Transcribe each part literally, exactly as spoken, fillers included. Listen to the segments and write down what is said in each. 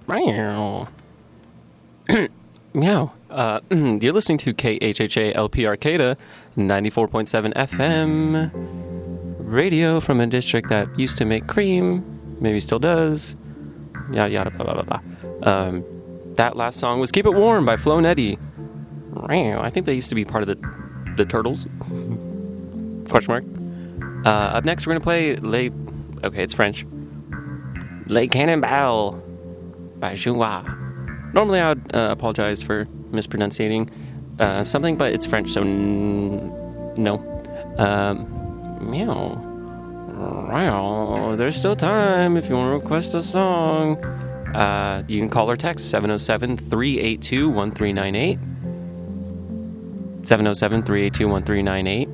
Meow. Meow. Uh, you're listening to K H H A L P Arcata, ninety-four point seven F M radio from a district that used to make cream, maybe still does. Yada yada blah blah blah blah. Um, that last song was "Keep It Warm" by Flo and Eddie. I think they used to be part of the the Turtles. Question mark. Uh, up next, we're gonna play "Les." Okay, it's French. "Les Cannonball" by Joua. Normally, I would uh, apologize for mispronunciating uh, something, but it's French, so n- no. Um, meow. Meow. There's still time if you want to request a song. Uh, you can call or text seven oh seven, three eight two, one three nine eight. seven oh seven, three eight two, one three nine eight.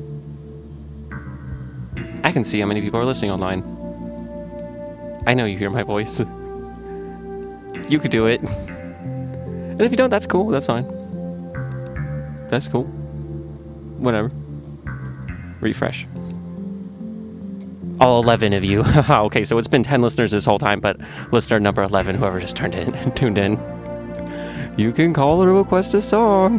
I can see how many people are listening online. I know you hear my voice. You could do it. And if you don't, that's cool. That's fine. That's cool. Whatever. Refresh. All eleven of you. Okay, so it's been ten listeners this whole time, but listener number eleven, whoever just turned in, tuned in, you can call or request a song.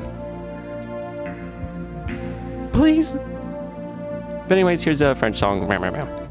Please. But anyways, here's a French song.